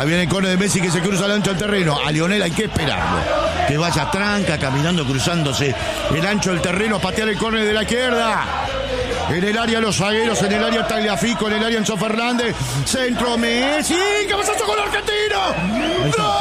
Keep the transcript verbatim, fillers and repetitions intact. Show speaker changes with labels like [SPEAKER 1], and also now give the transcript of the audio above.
[SPEAKER 1] Ahí viene el córner de Messi que se cruza el ancho del terreno. A Lionel hay que esperarlo. Que vaya tranca, caminando, cruzándose el ancho del terreno, a patear el córner de la izquierda. En el área los zagueros, en el área Tagliafico, en el área Enzo Fernández. Centro Messi. ¿Qué pasa con el argentino? ¡No!